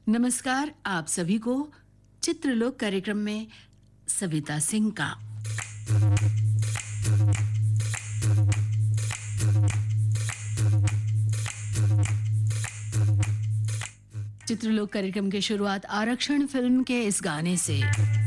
नमस्कार आप सभी को चित्रलोक कार्यक्रम में सविता सिंह का। चित्रलोक कार्यक्रम की शुरुआत आरक्षण फिल्म के इस गाने से।